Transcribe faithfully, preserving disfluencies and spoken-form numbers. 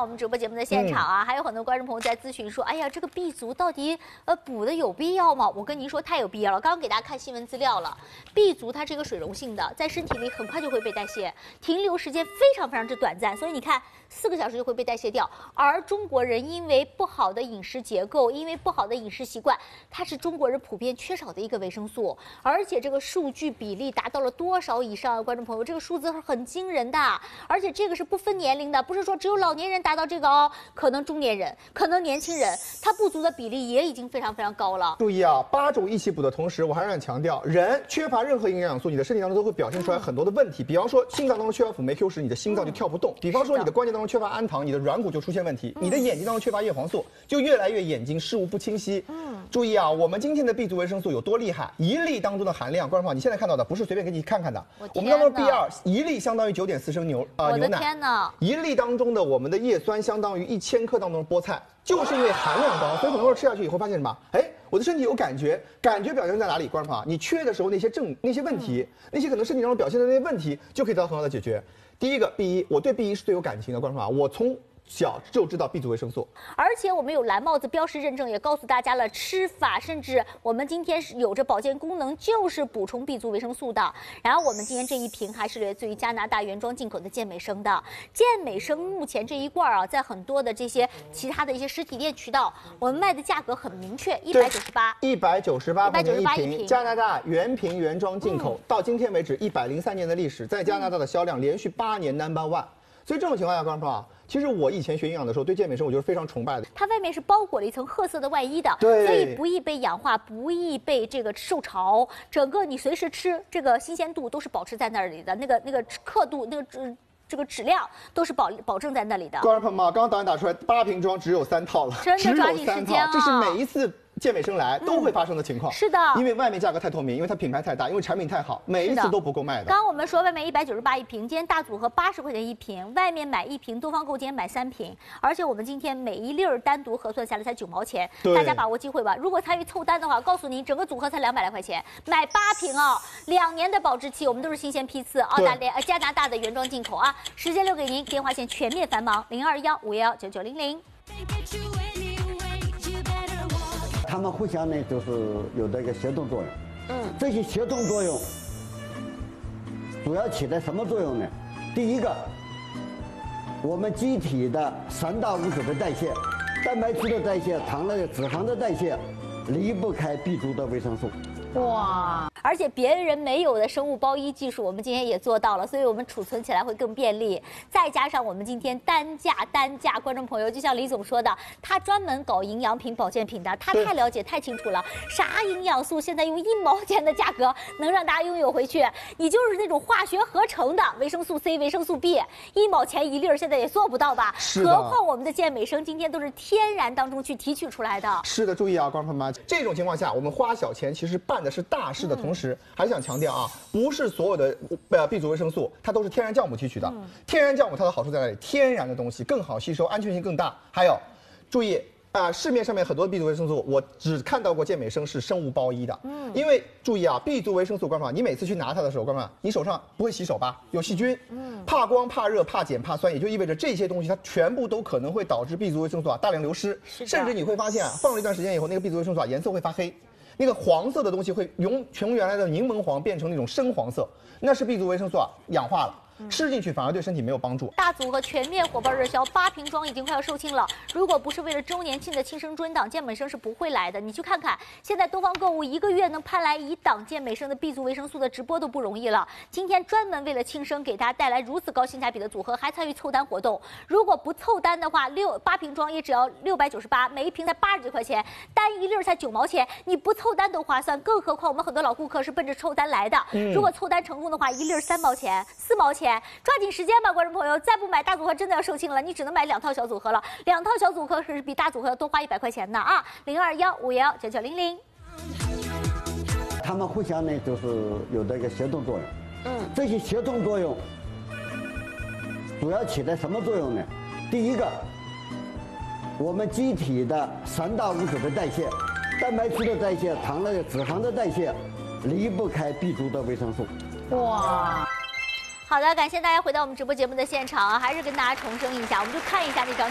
到我们直播节目的现场啊，嗯、还有很多观众朋友在咨询说，哎呀，这个 B 族到底呃补的有必要吗？我跟您说，太有必要了。刚刚给大家看新闻资料了 ，B 族它是一个水溶性的，在身体里很快就会被代谢，停留时间非常非常之短暂，所以你看四个小时就会被代谢掉。而中国人因为不好的饮食结构，因为不好的饮食习惯，它是中国人普遍缺少的一个维生素，而且这个数据比例达到了多少以上？观众朋友，这个数字是很惊人的，而且这个是不分年龄的，不是说只有老年人达到这个哦，可能中年人，可能年轻人，它不足的比例也已经非常非常高了。 注意啊，八种一起补的同时，我还是要强调，人缺乏任何营养素，你的身体当中都会表现出来很多的问题。比方说，心脏当中缺乏辅酶 Q 十，你的心脏就跳不动；比方说，你的关节当中缺乏氨糖，你的软骨就出现问题；你的眼睛当中缺乏叶黄素，就越来越眼睛视物不清晰。嗯，注意啊，我们今天的 B 族维生素有多厉害？一粒当中的含量，观众朋友，你现在看到的不是随便给你看看的，我, 我们当中 B 二一粒相当于九点四升牛啊、呃、牛奶， 天哪！ 一粒当中的我们的叶酸相当于一千克当中的菠菜，就是因为含量高，所以很多人吃下去以后发现什么？哎，我的身体有感觉，感觉表现在哪里？观众朋友，你缺的时候那些症、那些问题，嗯、那些可能身体当中表现的那些问题，就可以得到很好的解决。第一个 B 一，我对 B 一是最有感情的，观众朋友，我从小就知道 B 族维生素， 而且我们有蓝帽子标识认证，也告诉大家了吃法，甚至我们今天是有着保健功能，就是补充 B 族维生素的。然后我们今天这一瓶还是来自于加拿大原装进口的健美生的。健美生目前这一罐啊，在很多的这些其他的一些实体店渠道，我们卖的价格很明确，一百九十八， 一百九十八块钱一瓶， 瓶加拿大原瓶原装进口，嗯、到今天为止一百零三年的历史，在加拿大的销量连续八年 number one。所以这种情况下，观众朋友，其实我以前学营养的时候，对健美生我就是非常崇拜的。 它外面是包裹了一层褐色的外衣的， 对， 所以不易被氧化，不易被这个受潮。整个你随时吃，这个新鲜度都是保持在那里的，那个那个刻度，那个呃这个质量都是保保证在那里的。 观众朋友们，刚刚导演打出来八瓶装只有三套了， 真的抓紧时间啊！ 这是每一次健美生来都会发生的情况、 嗯。是的， 因为外面价格太透明，因为它品牌太大，因为产品太好，每一次都不够卖的。 刚刚我们说外面一百九十八一瓶，今天大组合八十块钱一瓶，外面买一瓶，东方购今天买三瓶，而且我们今天每一粒儿单独核算下来才九毛钱，大家把握机会吧。如果参与凑单的话，告诉您整个组合才两百来块钱，买八瓶啊、哦，两年的保质期，我们都是新鲜批次，澳大利亚、加拿大的原装进口啊。时间留给您，电话线全面繁忙，零二幺五幺九九零零。 他们互相呢，就是有这个协同作用。嗯，这些协同作用主要起到什么作用呢？第一个，我们机体的三大物质的代谢，蛋白质的代谢、糖类、脂肪的代谢，离不开 B 族的维生素。 哇！而且别人没有的生物包衣技术，我们今天也做到了，所以我们储存起来会更便利。再加上我们今天单价单价，观众朋友，就像李总说的，他专门搞营养品、保健品的，他太了解、太清楚了。啥营养素现在用一毛钱的价格能让大家拥有回去？你就是那种化学合成的维生素 C、维生素 B， 一毛钱一粒，现在也做不到吧？何况我们的健美生今天都是天然当中去提取出来的。 是的，注意啊，观众朋友们，这种情况下，我们花小钱其实办的是大事的同时，嗯、还是想强调啊，不是所有的呃 B 族维生素它都是天然酵母提取的。嗯、天然酵母它的好处在哪里？天然的东西更好吸收，安全性更大。还有，注意啊、呃，市面上面很多 B 族维生素，我只看到过健美生是生物包衣的。嗯，因为注意啊 ，B 族维生素，观众朋友，你每次去拿它的时候，观众朋友，你手上不会洗手吧？有细菌。嗯，怕光、怕热、怕碱、怕酸，也就意味着这些东西它全部都可能会导致 B 族维生素啊大量流失，甚至你会发现啊，放了一段时间以后，那个 B 族维生素啊颜色会发黑。那个黄色的东西会由从原来的柠檬黄变成那种深黄色，那是 B 族维生素啊氧化了。吃进去反而对身体没有帮助。 大组合全面火爆热销，八瓶装已经快要售罄了。如果不是为了周年庆的庆生专档，健美生是不会来的。你去看看，现在东方购物一个月能盼来一档健美生的 B 族维生素的直播都不容易了。今天专门为了庆生，给大家带来如此高性价比的组合，还参与凑单活动。如果不凑单的话，六八瓶装也只要六百九十八，每一瓶才八十几块钱，单一粒才九毛钱，你不凑单都划算。更何况我们很多老顾客是奔着凑单来的。嗯、如果凑单成功的话，一粒三毛钱、四毛钱。抓紧时间吧，观众朋友！再不买大组合，真的要售罄了。你只能买两套小组合了，两套小组合是比大组合要多花一百块钱的啊！零二幺五幺九九零零。 他们互相呢，就是有这个协同作用。嗯，这些协同作用主要起到什么作用呢？第一个，我们机体的三大物质的代谢，蛋白质的代谢、糖类、脂肪的代谢，离不开 B 族的维生素。 哇！好的，感谢大家回到我们直播节目的现场啊，还是跟大家重申一下，我们就看一下那张。